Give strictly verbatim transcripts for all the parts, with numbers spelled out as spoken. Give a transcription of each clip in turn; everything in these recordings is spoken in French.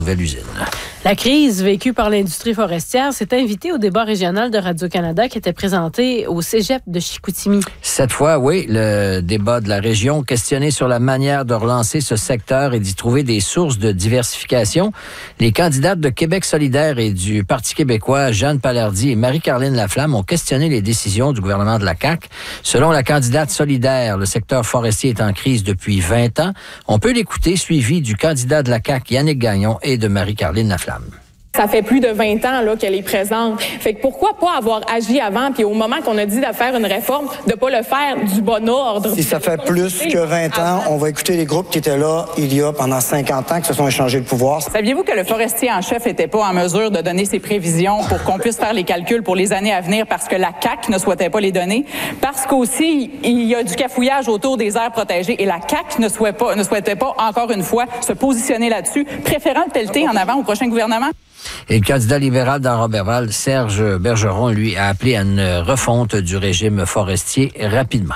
nouvelle usine. La crise vécue par l'industrie forestière s'est invitée au débat régional de Radio-Canada qui était présenté au cégep de Chicoutimi. Cette fois, oui, le débat de la région questionné sur la manière de relancer ce secteur et d'y trouver des sources de diversification. Les candidates de Québec solidaire et du Parti québécois, Jeanne Palardy et Marie-Caroline Laflamme, ont questionné les décisions du gouvernement de la C A Q. Selon la candidate solidaire, le secteur forestier est en crise depuis vingt ans. On peut l'écouter, suivi du candidat de la C A Q, Yannick Gagnon, et de Marie-Caroline Laflamme. Ça fait plus de vingt ans là qu'elle est présente. Fait que pourquoi pas avoir agi avant, puis au moment qu'on a dit de faire une réforme, de pas le faire du bon ordre. Si ça fait plus que vingt ans, on va écouter les groupes qui étaient là il y a pendant cinquante ans, qui se sont échangés le pouvoir. Saviez-vous que le forestier en chef n'était pas en mesure de donner ses prévisions pour qu'on puisse faire les calculs pour les années à venir parce que la C A Q ne souhaitait pas les donner? Parce qu'aussi, il y a du cafouillage autour des aires protégées et la C A Q ne souhaitait pas, ne souhaitait pas encore une fois se positionner là-dessus, préférant le pelleter en avant au prochain gouvernement. Et le candidat libéral dans Robertval, Serge Bergeron, lui, a appelé à une refonte du régime forestier rapidement.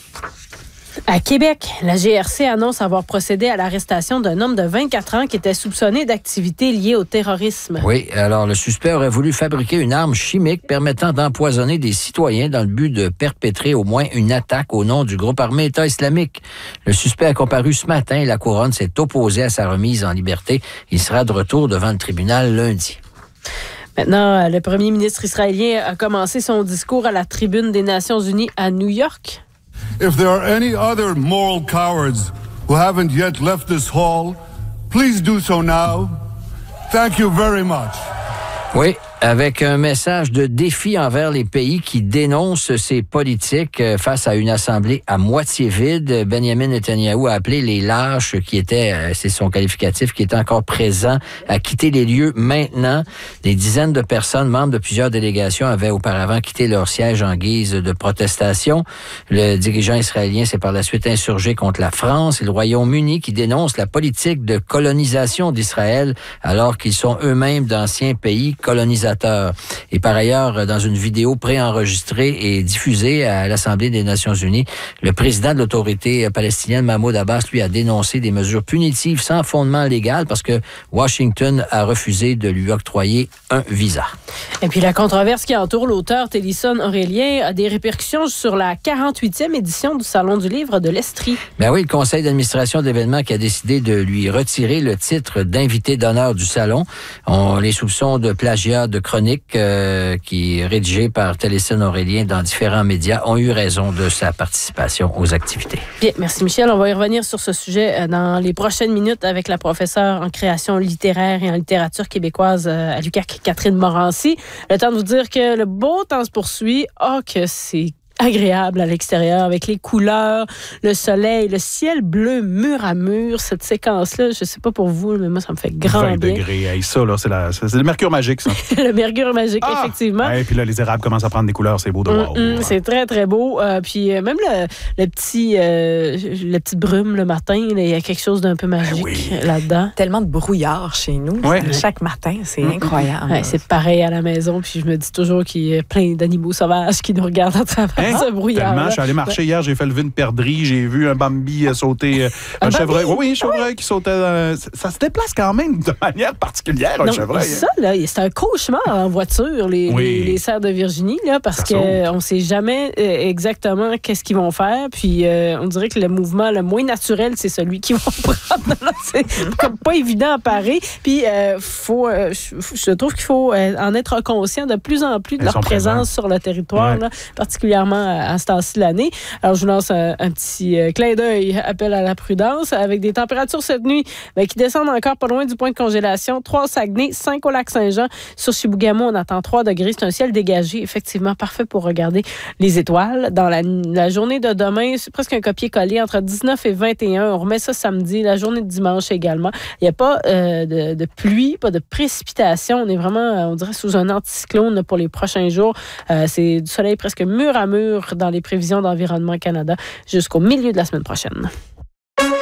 À Québec, la G R C annonce avoir procédé à l'arrestation d'un homme de vingt-quatre ans qui était soupçonné d'activités liées au terrorisme. Oui, alors le suspect aurait voulu fabriquer une arme chimique permettant d'empoisonner des citoyens dans le but de perpétrer au moins une attaque au nom du groupe armé État islamique. Le suspect a comparu ce matin et la couronne s'est opposée à sa remise en liberté. Il sera de retour devant le tribunal lundi. Maintenant, le premier ministre israélien a commencé son discours à la tribune des Nations unies à New York. If there are any other moral cowards who haven't yet left this hall, please do so now. Thank you very much. Oui, avec un message de défi envers les pays qui dénoncent ces politiques face à une assemblée à moitié vide. Benjamin Netanyahou a appelé les lâches qui étaient, c'est son qualificatif, qui étaient encore présents à quitter les lieux maintenant. Des dizaines de personnes, membres de plusieurs délégations, avaient auparavant quitté leur siège en guise de protestation. Le dirigeant israélien s'est par la suite insurgé contre la France et le Royaume-Uni qui dénoncent la politique de colonisation d'Israël alors qu'ils sont eux-mêmes d'anciens pays colonisateurs. Et par ailleurs, dans une vidéo préenregistrée et diffusée à l'Assemblée des Nations unies, le président de l'autorité palestinienne, Mahmoud Abbas, lui a dénoncé des mesures punitives sans fondement légal parce que Washington a refusé de lui octroyer un visa. Et puis la controverse qui entoure l'auteur Télisson Aurélien a des répercussions sur la quarante-huitième édition du Salon du livre de l'Estrie. Ben oui, le conseil d'administration de l'événement qui a décidé de lui retirer le titre d'invité d'honneur du salon. On les soupçons de plagiat de chroniques euh, qui est rédigée par Télisson Aurélien dans différents médias ont eu raison de sa participation aux activités. Bien, merci Michel. On va y revenir sur ce sujet dans les prochaines minutes avec la professeure en création littéraire et en littérature québécoise à l'U Q A C, Catherine Morancy. Le temps de vous dire que le beau temps se poursuit. Oh, que c'est agréable à l'extérieur avec les couleurs, le soleil, le ciel bleu mur à mur. Cette séquence-là, je sais pas pour vous, mais moi, ça me fait grand vingt bien. degrés, hey, ça, là, c'est, la, c'est, c'est le mercure magique, ça. Le mercure magique, ah! effectivement. Et puis là, les érables commencent à prendre des couleurs, c'est beau de voir. Mm, mm, c'est très, très beau. Euh, puis euh, même le, le petit, euh, la petite brume le matin, il y a quelque chose d'un peu magique ben oui. là-dedans. Tellement de brouillard chez nous. Ouais. Chaque matin, c'est mm, incroyable. Ouais, c'est pareil à la maison. Puis je me dis toujours qu'il y a plein d'animaux sauvages qui nous regardent à travers hein? ce brouillard. Tellement, je suis allé marcher hier, j'ai fait lever une perdrix, j'ai vu un Bambi sauter, un, un chevreuil. Oui, oui, un chevreuil oui. qui sautait. Dans... Ça se déplace quand même de manière particulière, un non, chevreuil. Ça, là, c'est un cauchemar en voiture, les, oui. les, les cerfs de Virginie, là, parce qu'on ne sait jamais exactement qu'est-ce qu'ils vont faire. Puis euh, on dirait que le mouvement le moins naturel, c'est celui qu'ils vont prendre. Là, c'est comme pas évident à parer. Puis euh, faut, euh, je, je trouve qu'il faut en être conscient de plus en plus de Ils leur présence présents. sur le territoire, ouais. là, particulièrement à, à ce temps-ci de l'année. Alors, je vous lance un, un petit euh, clin d'œil, appel à la prudence, avec des températures cette nuit ben, qui descendent encore pas loin du point de congélation. trois au Saguenay, cinq au Lac-Saint-Jean. Sur Chibougamau, on attend trois degrés. C'est un ciel dégagé, effectivement, parfait pour regarder les étoiles. Dans la, la journée de demain, c'est presque un copier-coller entre dix-neuf et vingt et un. On remet ça samedi, la journée de dimanche également. Il n'y a pas euh, de, de pluie, pas de précipitation. On est vraiment, on dirait, sous un anticyclone là, pour les prochains jours. Euh, c'est du soleil presque mur à mur dans les prévisions d'Environnement Canada jusqu'au milieu de la semaine prochaine.